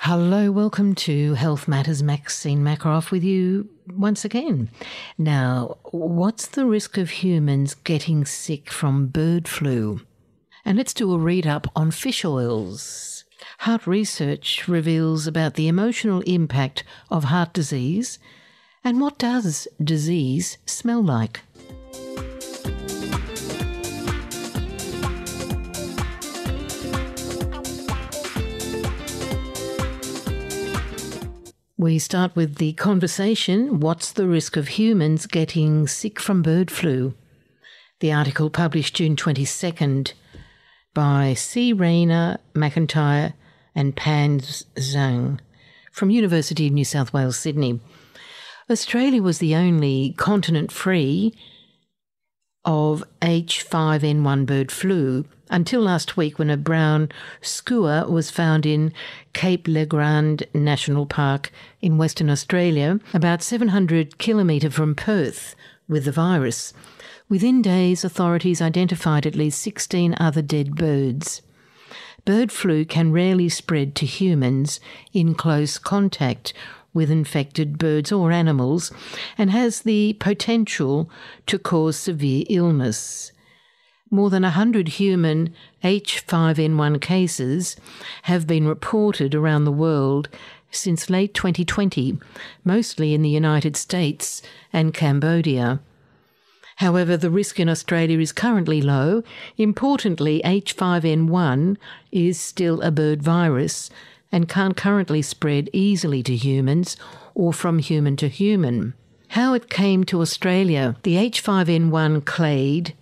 Hello, welcome to Health Matters. Maxine Makaroff with you once again. Now, what's the risk of humans getting sick from bird flu? And let's do a read-up on fish oils. Heart research reveals about the emotional impact of heart disease and what does disease smell like. We start with the conversation, what's the risk of humans getting sick from bird flu? The article published June 22nd by C. Rayner, McIntyre and Pan Zhang from University of New South Wales, Sydney. Australia was the only continent free of H5N1 bird flu until last week when a brown skua was found in Cape Le Grand National Park in Western Australia, about 700 kilometres from Perth, with the virus. Within days, authorities identified at least 16 other dead birds. Bird flu can rarely spread to humans in close contact with infected birds or animals and has the potential to cause severe illness. More than 100 human H5N1 cases have been reported around the world since late 2020, mostly in the United States and Cambodia. However, the risk in Australia is currently low. Importantly, H5N1 is still a bird virus and can't currently spread easily to humans or from human to human. How it came to Australia. The H5N1 clade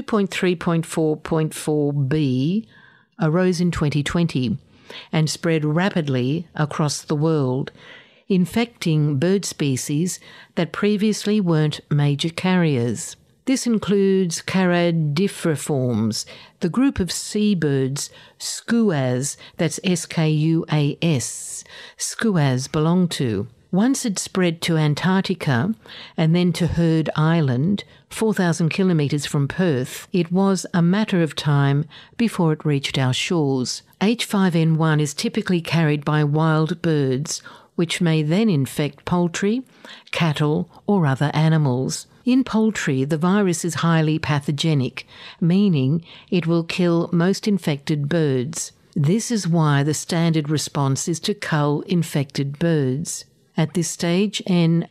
2.3.4.4b arose in 2020 and spread rapidly across the world, infecting bird species that previously weren't major carriers. This includes Caradifriformes, the group of seabirds skuas, that's S-K-U-A-S, skuas belong to. Once it spread to Antarctica and then to Heard Island, 4,000 kilometres from Perth, it was a matter of time before it reached our shores. H5N1 is typically carried by wild birds, which may then infect poultry, cattle or other animals. In poultry, the virus is highly pathogenic, meaning it will kill most infected birds. This is why the standard response is to cull infected birds. At this stage,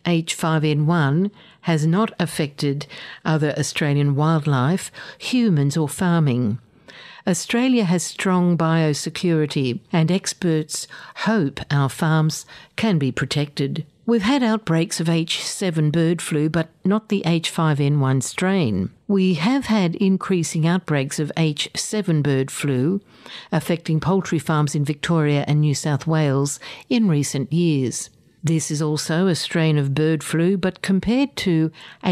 H5N1 has not affected other Australian wildlife, humans or farming. Australia has strong biosecurity and experts hope our farms can be protected. We've had outbreaks of H7 bird flu, but not the H5N1 strain. We have had increasing outbreaks of H7 bird flu affecting poultry farms in Victoria and New South Wales in recent years. This is also a strain of bird flu, but compared to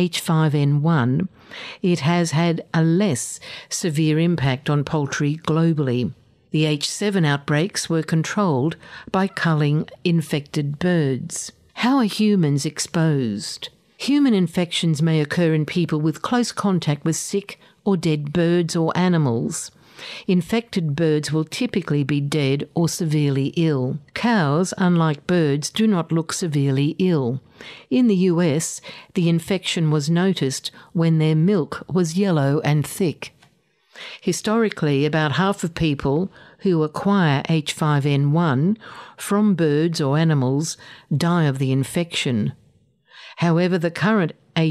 H5N1, it has had a less severe impact on poultry globally. The H7 outbreaks were controlled by culling infected birds. How are humans exposed? Human infections may occur in people with close contact with sick or dead birds or animals. Infected birds will typically be dead or severely ill. Cows, unlike birds, do not look severely ill. In the US, the infection was noticed when their milk was yellow and thick. Historically, about half of people who acquire H5N1 from birds or animals die of the infection. However, the current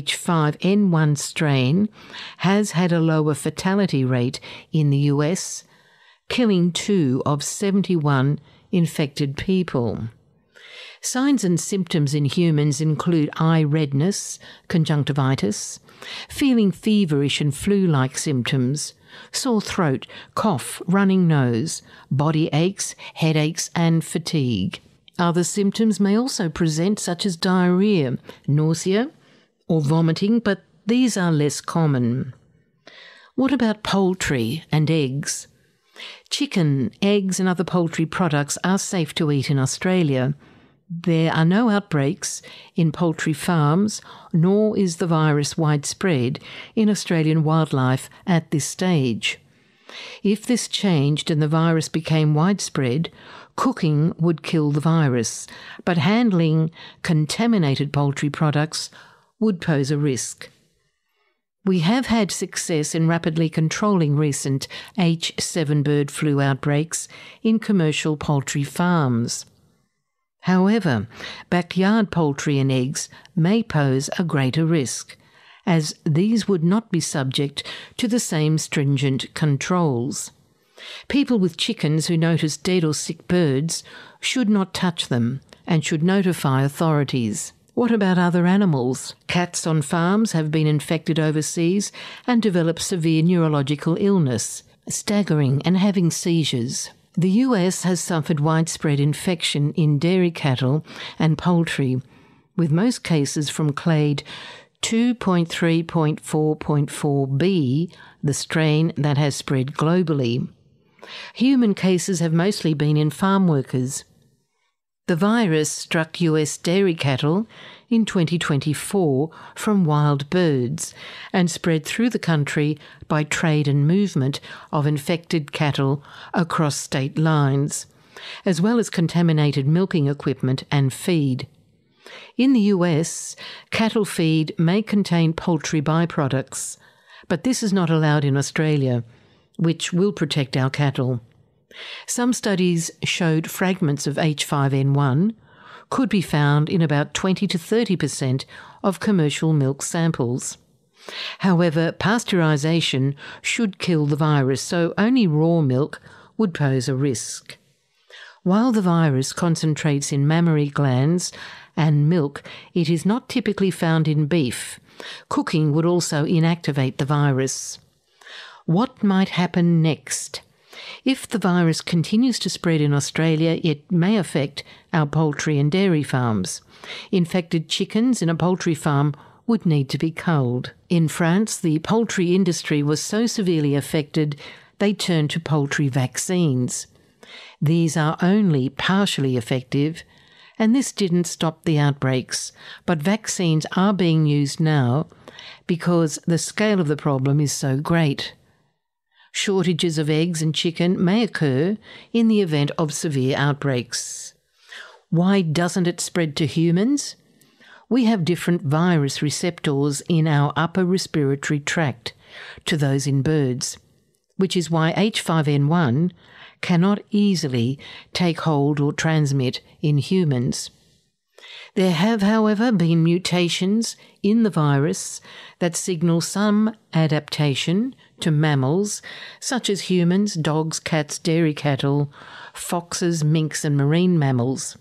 H5N1 strain has had a lower fatality rate in the US, killing 2 of 71 infected people. Signs and symptoms in humans include eye redness, conjunctivitis, feeling feverish and flu-like symptoms, sore throat, cough, running nose, body aches, headaches and fatigue. Other symptoms may also present, such as diarrhea, nausea or vomiting, but these are less common. What about poultry and eggs? Chicken, eggs and other poultry products are safe to eat in Australia. There are no outbreaks in poultry farms, nor is the virus widespread in Australian wildlife at this stage. If this changed and the virus became widespread, cooking would kill the virus, but handling contaminated poultry products would pose a risk. We have had success in rapidly controlling recent H7 bird flu outbreaks in commercial poultry farms. However, backyard poultry and eggs may pose a greater risk, as these would not be subject to the same stringent controls. People with chickens who notice dead or sick birds should not touch them and should notify authorities. What about other animals? Cats on farms have been infected overseas and developed severe neurological illness, staggering and having seizures. The US has suffered widespread infection in dairy cattle and poultry, with most cases from clade 2.3.4.4b, the strain that has spread globally. Human cases have mostly been in farm workers. The virus struck US dairy cattle in 2024 from wild birds and spread through the country by trade and movement of infected cattle across state lines, as well as contaminated milking equipment and feed. In the US, cattle feed may contain poultry byproducts, but this is not allowed in Australia, which will protect our cattle. Some studies showed fragments of H5N1 could be found in about 20 to 30% of commercial milk samples. However, pasteurisation should kill the virus, so only raw milk would pose a risk. While the virus concentrates in mammary glands and milk, it is not typically found in beef. Cooking would also inactivate the virus. What might happen next? If the virus continues to spread in Australia, it may affect our poultry and dairy farms. Infected chickens in a poultry farm would need to be culled. In France, the poultry industry was so severely affected they turned to poultry vaccines. These are only partially effective, and this didn't stop the outbreaks, but vaccines are being used now because the scale of the problem is so great. Shortages of eggs and chicken may occur in the event of severe outbreaks. Why doesn't it spread to humans? We have different virus receptors in our upper respiratory tract to those in birds, which is why H5N1 cannot easily take hold or transmit in humans. There have, however, been mutations in the virus that signal some adaptation to mammals, such as humans, dogs, cats, dairy cattle, foxes, minks, and marine mammals.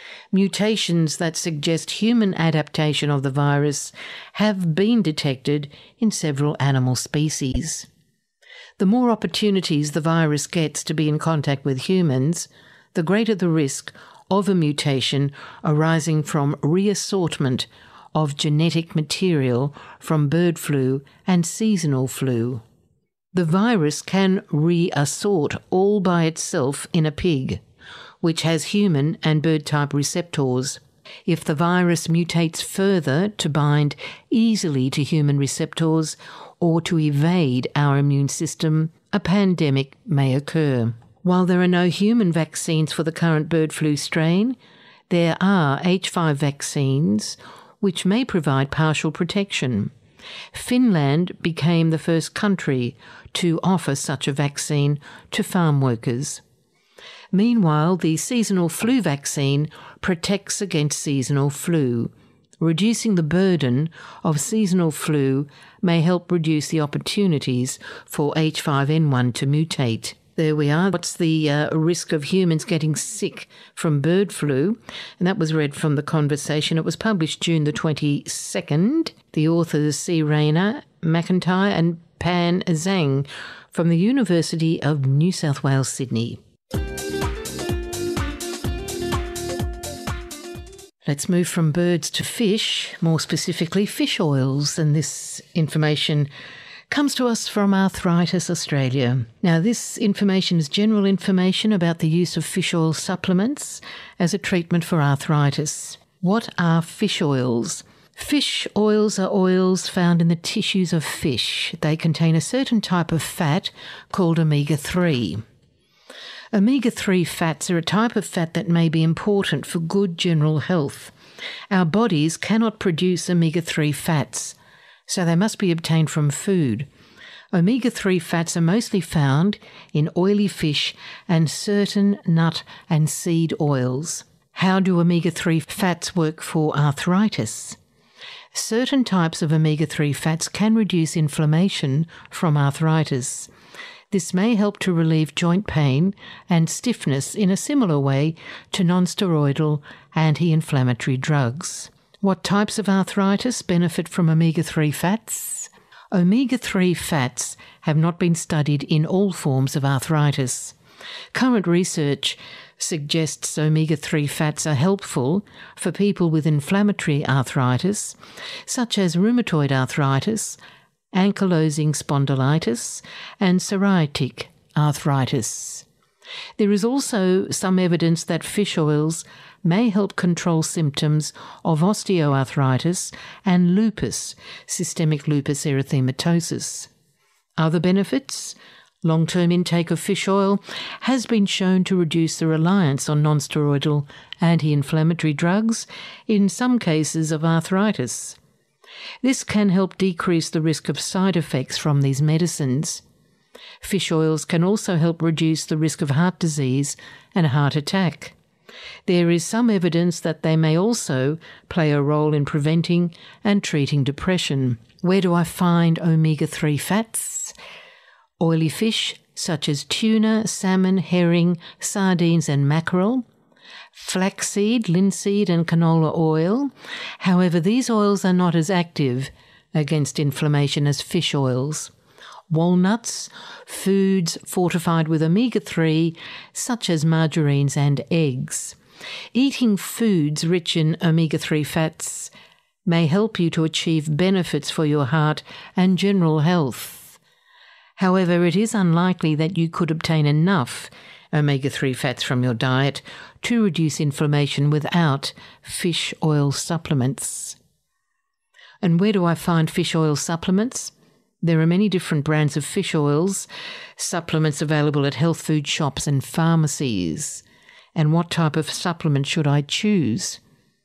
Mutations that suggest human adaptation of the virus have been detected in several animal species. The more opportunities the virus gets to be in contact with humans, the greater the risk of a mutation arising from reassortment of genetic material from bird flu and seasonal flu. The virus can reassort all by itself in a pig, which has human and bird-type receptors. If the virus mutates further to bind easily to human receptors or to evade our immune system, a pandemic may occur. While there are no human vaccines for the current bird flu strain, there are H5 vaccines which may provide partial protection. Finland became the first country to offer such a vaccine to farm workers. Meanwhile, the seasonal flu vaccine protects against seasonal flu. Reducing the burden of seasonal flu may help reduce the opportunities for H5N1 to mutate. There we are. What's the risk of humans getting sick from bird flu? And that was read from The Conversation. It was published June the 22nd. The authors C. Rayner, McIntyre and Pan Zhang from the University of New South Wales, Sydney. Let's move from birds to fish, more specifically fish oils, and this information comes to us from Arthritis Australia. Now, this information is general information about the use of fish oil supplements as a treatment for arthritis. What are fish oils? Fish oils are oils found in the tissues of fish. They contain a certain type of fat called omega-3. Omega-3 fats are a type of fat that may be important for good general health. Our bodies cannot produce omega-3 fats, so they must be obtained from food. Omega-3 fats are mostly found in oily fish and certain nut and seed oils. How do omega-3 fats work for arthritis? Certain types of omega-3 fats can reduce inflammation from arthritis. This may help to relieve joint pain and stiffness in a similar way to non-steroidal anti-inflammatory drugs. What types of arthritis benefit from omega-3 fats? Omega-3 fats have not been studied in all forms of arthritis. Current research suggests omega-3 fats are helpful for people with inflammatory arthritis, such as rheumatoid arthritis, ankylosing spondylitis, and psoriatic arthritis. There is also some evidence that fish oils may help control symptoms of osteoarthritis and lupus, systemic lupus erythematosus. Other benefits? Long-term intake of fish oil has been shown to reduce the reliance on non-steroidal anti-inflammatory drugs in some cases of arthritis. This can help decrease the risk of side effects from these medicines. Fish oils can also help reduce the risk of heart disease and heart attack. There is some evidence that they may also play a role in preventing and treating depression. Where do I find omega-3 fats? Oily fish such as tuna, salmon, herring, sardines and mackerel, flaxseed, linseed and canola oil. However, these oils are not as active against inflammation as fish oils. Walnuts, foods fortified with omega-3 such as margarines and eggs. Eating foods rich in omega-3 fats may help you to achieve benefits for your heart and general health. However, it is unlikely that you could obtain enough omega-3 fats from your diet to reduce inflammation without fish oil supplements. And where do I find fish oil supplements? There are many different brands of fish oils, supplements available at health food shops and pharmacies. And what type of supplement should I choose?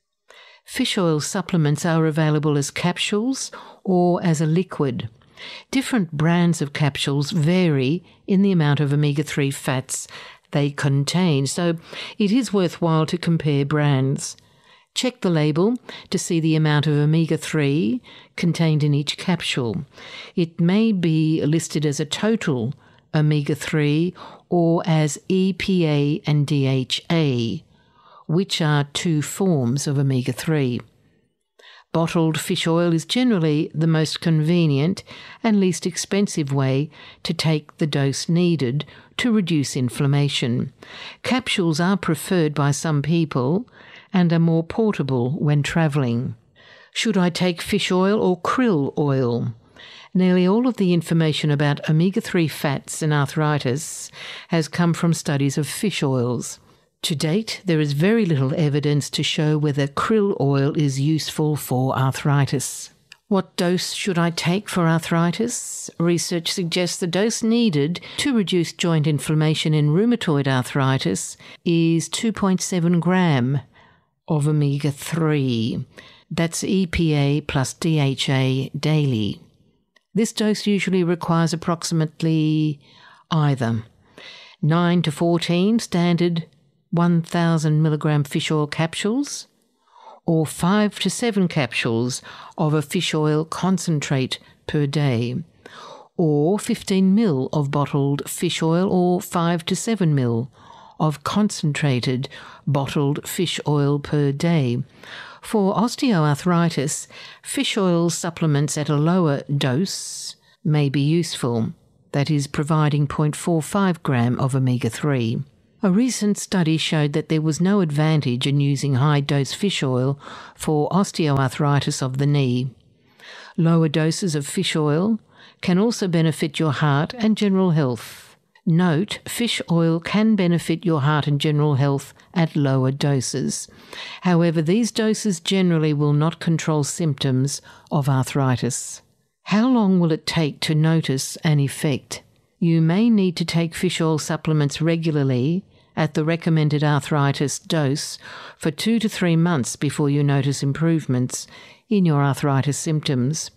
Fish oil supplements are available as capsules or as a liquid. Different brands of capsules vary in the amount of omega-3 fats they contain, so it is worthwhile to compare brands. Check the label to see the amount of omega-3 contained in each capsule. It may be listed as a total omega-3 or as EPA and DHA, which are two forms of omega-3. Bottled fish oil is generally the most convenient and least expensive way to take the dose needed to reduce inflammation. Capsules are preferred by some people and are more portable when travelling. Should I take fish oil or krill oil? Nearly all of the information about omega-3 fats and arthritis has come from studies of fish oils. To date, there is very little evidence to show whether krill oil is useful for arthritis. What dose should I take for arthritis? Research suggests the dose needed to reduce joint inflammation in rheumatoid arthritis is 2.7 gram of omega-3. That's EPA plus DHA daily. This dose usually requires approximately either 9 to 14 standard 1,000 milligram fish oil capsules or 5 to 7 capsules of a fish oil concentrate per day, or 15 ml of bottled fish oil or 5 to 7 ml of concentrated bottled fish oil per day. For osteoarthritis, fish oil supplements at a lower dose may be useful, that is, providing 0.45 gram of omega-3. A recent study showed that there was no advantage in using high-dose fish oil for osteoarthritis of the knee. Lower doses of fish oil can also benefit your heart and general health. Note, fish oil can benefit your heart and general health at lower doses. However, these doses generally will not control symptoms of arthritis. How long will it take to notice an effect? You may need to take fish oil supplements regularly at the recommended arthritis dose for 2 to 3 months before you notice improvements in your arthritis symptoms.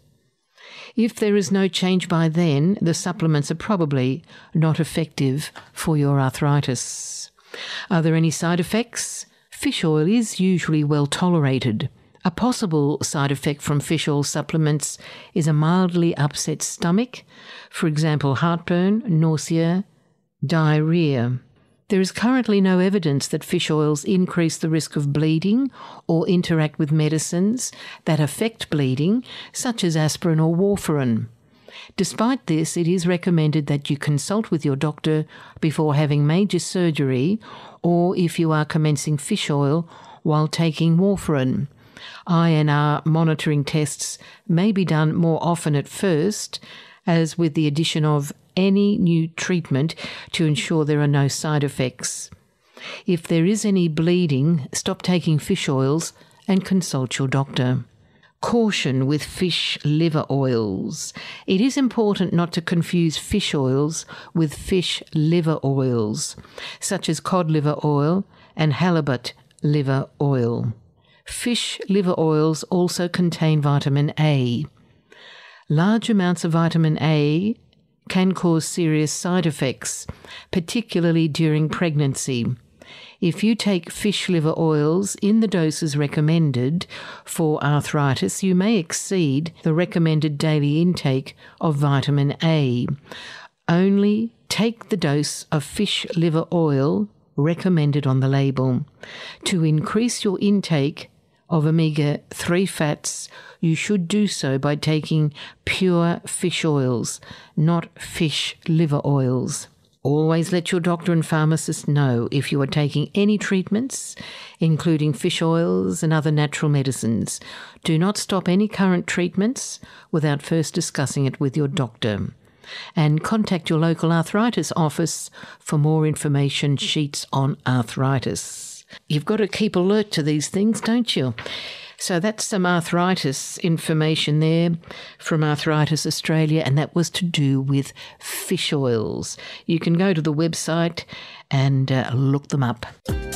If there is no change by then, the supplements are probably not effective for your arthritis. Are there any side effects? Fish oil is usually well tolerated. A possible side effect from fish oil supplements is a mildly upset stomach, for example, heartburn, nausea, diarrhea. There is currently no evidence that fish oils increase the risk of bleeding or interact with medicines that affect bleeding, such as aspirin or warfarin. Despite this, it is recommended that you consult with your doctor before having major surgery or if you are commencing fish oil while taking warfarin. INR monitoring tests may be done more often at first, as with the addition of any new treatment to ensure there are no side effects. If there is any bleeding, stop taking fish oils and consult your doctor. Caution with fish liver oils. It is important not to confuse fish oils with fish liver oils, such as cod liver oil and halibut liver oil. Fish liver oils also contain vitamin A. Large amounts of vitamin A can cause serious side effects, particularly during pregnancy. If you take fish liver oils in the doses recommended for arthritis, you may exceed the recommended daily intake of vitamin A. Only take the dose of fish liver oil recommended on the label. To increase your intake of omega-3 fats, you should do so by taking pure fish oils, not fish liver oils. Always let your doctor and pharmacist know if you are taking any treatments, including fish oils and other natural medicines. Do not stop any current treatments without first discussing it with your doctor. And contact your local arthritis office for more information sheets on arthritis. You've got to keep alert to these things, don't you? So that's some arthritis information there from Arthritis Australia, and that was to do with fish oils. You can go to the website and look them up.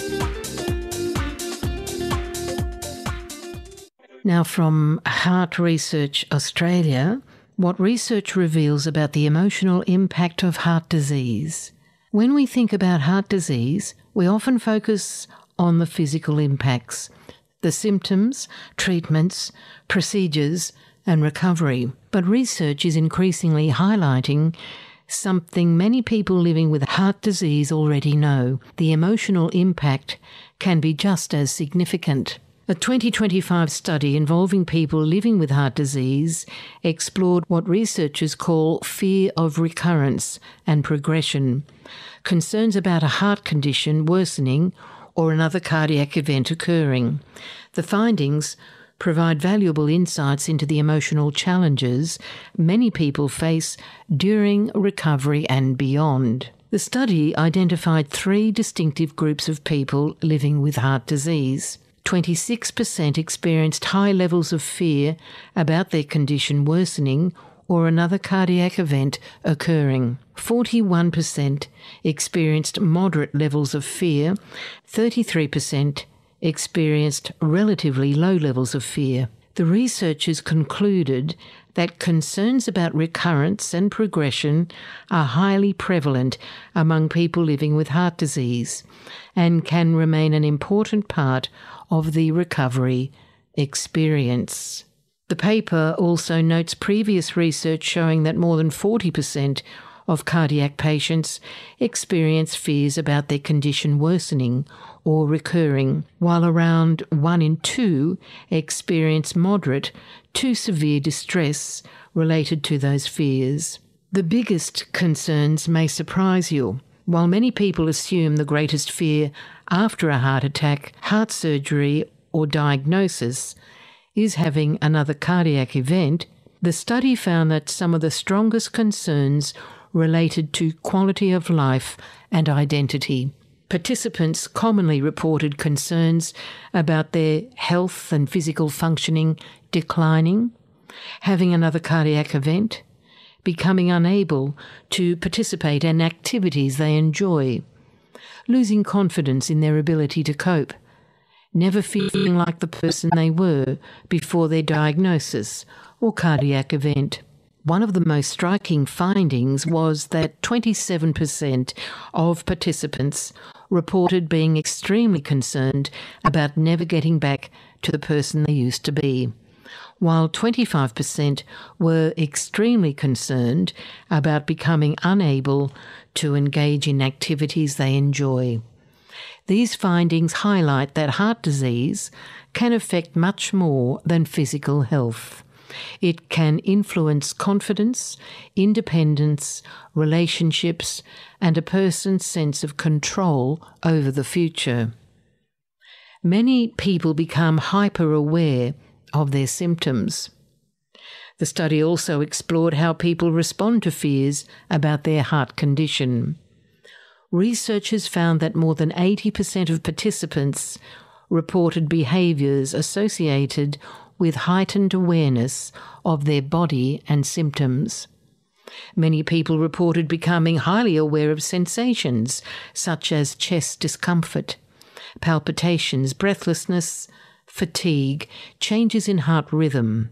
Now, from Heart Research Australia, what research reveals about the emotional impact of heart disease. When we think about heart disease, we often focus on the physical impacts, the symptoms, treatments, procedures, and recovery. But research is increasingly highlighting something many people living with heart disease already know. The emotional impact can be just as significant. A 2025 study involving people living with heart disease explored what researchers call fear of recurrence and progression, concerns about a heart condition worsening or another cardiac event occurring. The findings provide valuable insights into the emotional challenges many people face during recovery and beyond. The study identified 3 distinctive groups of people living with heart disease. 26% experienced high levels of fear about their condition worsening or another cardiac event occurring. 41% experienced moderate levels of fear. 33% experienced relatively low levels of fear. The researchers concluded that concerns about recurrence and progression are highly prevalent among people living with heart disease and can remain an important part of the recovery experience. The paper also notes previous research showing that more than 40% of cardiac patients experience fears about their condition worsening or recurring, while around 1 in 2 experience moderate to severe distress related to those fears. The biggest concerns may surprise you. While many people assume the greatest fear after a heart attack, heart surgery, or diagnosis is having another cardiac event, the study found that some of the strongest concerns related to quality of life and identity. Participants commonly reported concerns about their health and physical functioning declining, having another cardiac event, becoming unable to participate in activities they enjoy, losing confidence in their ability to cope, never feeling like the person they were before their diagnosis or cardiac event. One of the most striking findings was that 27% of participants reported being extremely concerned about never getting back to the person they used to be, while 25% were extremely concerned about becoming unable to engage in activities they enjoy. These findings highlight that heart disease can affect much more than physical health. It can influence confidence, independence, relationships, and a person's sense of control over the future. Many people become hyper-aware of their symptoms. The study also explored how people respond to fears about their heart condition. Researchers found that more than 80% of participants reported behaviours associated with heightened awareness of their body and symptoms. Many people reported becoming highly aware of sensations such as chest discomfort, palpitations, breathlessness, fatigue, changes in heart rhythm,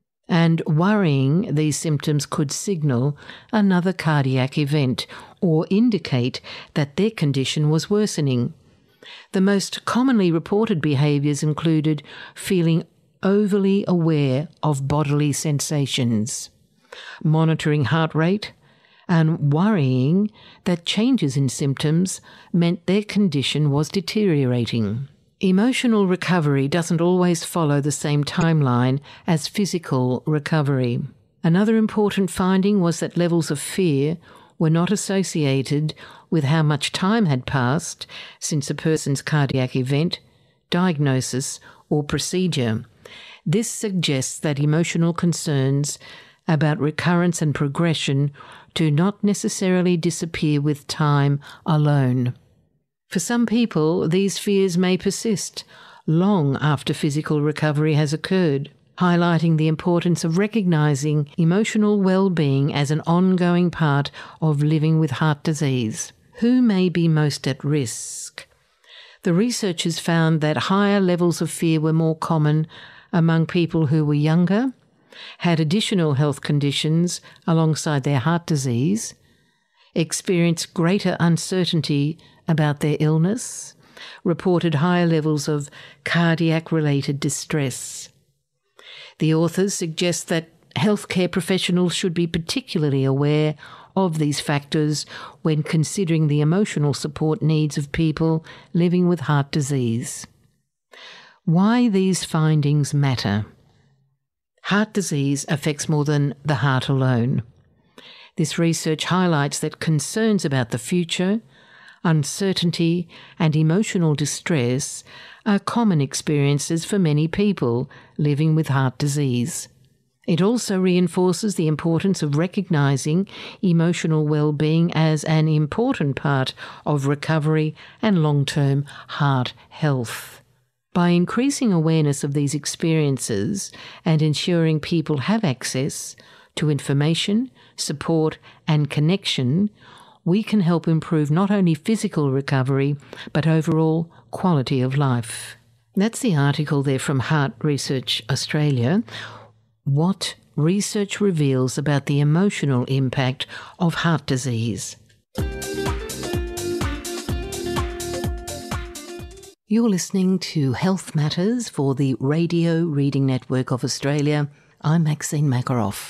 and worrying these symptoms could signal another cardiac event or indicate that their condition was worsening. The most commonly reported behaviours included feeling overly aware of bodily sensations, monitoring heart rate, and worrying that changes in symptoms meant their condition was deteriorating. Emotional recovery doesn't always follow the same timeline as physical recovery. Another important finding was that levels of fear were not associated with how much time had passed since a person's cardiac event, diagnosis, or procedure. This suggests that emotional concerns about recurrence and progression do not necessarily disappear with time alone. For some people, these fears may persist long after physical recovery has occurred, highlighting the importance of recognizing emotional well-being as an ongoing part of living with heart disease. Who may be most at risk? The researchers found that higher levels of fear were more common among people who were younger, had additional health conditions alongside their heart disease, experienced greater uncertainty about their illness, reported higher levels of cardiac-related distress. The authors suggest that healthcare professionals should be particularly aware of these factors when considering the emotional support needs of people living with heart disease. Why these findings matter. Heart disease affects more than the heart alone. This research highlights that concerns about the future, uncertainty, and emotional distress are common experiences for many people living with heart disease. It also reinforces the importance of recognizing emotional well-being as an important part of recovery and long-term heart health. By increasing awareness of these experiences and ensuring people have access to information, support, and connection, we can help improve not only physical recovery, but overall quality of life. That's the article there from Heart Research Australia. What research reveals about the emotional impact of heart disease. You're listening to Health Matters for the Radio Reading Network of Australia. I'm Maxine Makaroff.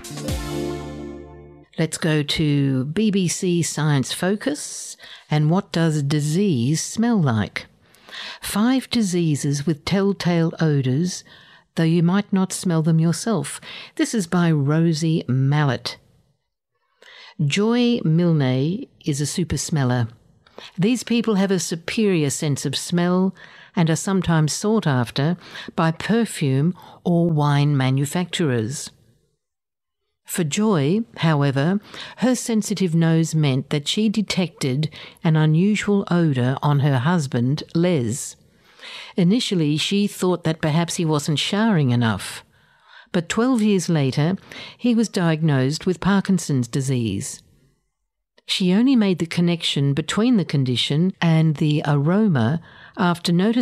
Let's go to BBC Science Focus and what does disease smell like? 5 diseases with telltale odours, though you might not smell them yourself. This is by Rosie Mallett. Joy Milne is a super smeller. These people have a superior sense of smell and are sometimes sought after by perfume or wine manufacturers. For Joy, however, her sensitive nose meant that she detected an unusual odour on her husband, Les. Initially, she thought that perhaps he wasn't showering enough, but 12 years later, he was diagnosed with Parkinson's disease. She only made the connection between the condition and the aroma after noticing